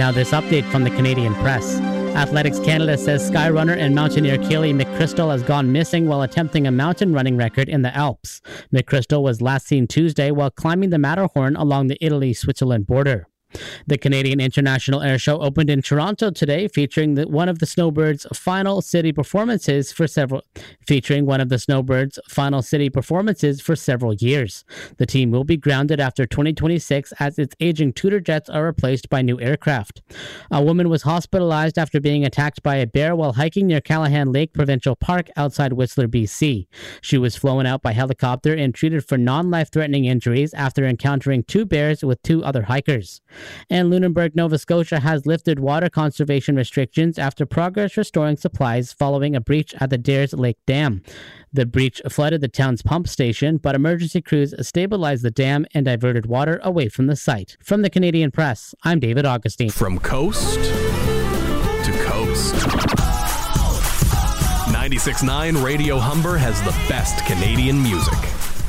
Now this update from the Canadian Press. Athletics Canada says skyrunner and mountaineer Kaylee McChrystal has gone missing while attempting a mountain running record in the Alps. McChrystal was last seen Tuesday while climbing the Matterhorn along the Italy-Switzerland border. The Canadian International Air Show opened in Toronto today, featuring one of the Snowbirds' final city performances for several years. The team will be grounded after 2026 as its aging Tudor jets are replaced by new aircraft. A woman was hospitalized after being attacked by a bear while hiking near Callahan Lake Provincial Park outside Whistler, BC. She was flown out by helicopter and treated for non-life-threatening injuries after encountering two bears with two other hikers. And Lunenburg, Nova Scotia has lifted water conservation restrictions after progress restoring supplies following a breach at the Dares Lake Dam. The breach flooded the town's pump station, but emergency crews stabilized the dam and diverted water away from the site. From the Canadian Press, I'm David Augustine. From coast to coast. 96.9 Radio Humber has the best Canadian music.